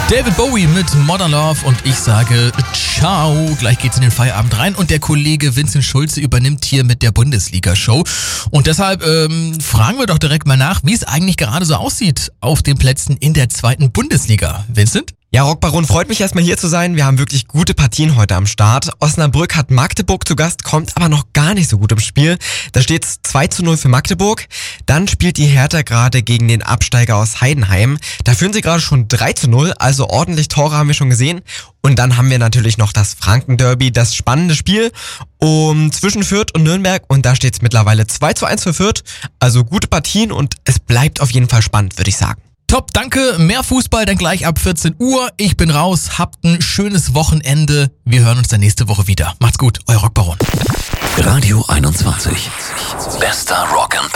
David Bowie mit Modern Love und ich sage ciao. Gleich geht's in den Feierabend rein und der Kollege Vincent Schulze übernimmt hier mit der Bundesliga-Show. Und deshalb fragen wir doch direkt mal nach, wie es eigentlich gerade so aussieht auf den Plätzen in der 2. Bundesliga. Vincent? Ja, Rockbaron, freut mich erstmal hier zu sein. Wir haben wirklich gute Partien heute am Start. Osnabrück hat Magdeburg zu Gast, kommt aber noch gar nicht so gut im Spiel. Da steht's 2:0 für Magdeburg. Dann spielt die Hertha gerade gegen den Absteiger aus Heidenheim. Da führen sie gerade schon 3:0, also ordentlich Tore haben wir schon gesehen. Und dann haben wir natürlich noch das Franken-Derby, das spannende Spiel zwischen Fürth und Nürnberg. Und da steht's mittlerweile 2:1 für Fürth. Also gute Partien und es bleibt auf jeden Fall spannend, würde ich sagen. Top, danke. Mehr Fußball dann gleich ab 14 Uhr. Ich bin raus. Habt ein schönes Wochenende. Wir hören uns dann nächste Woche wieder. Macht's gut, euer Rockbaron. Radio 21. Bester Rock and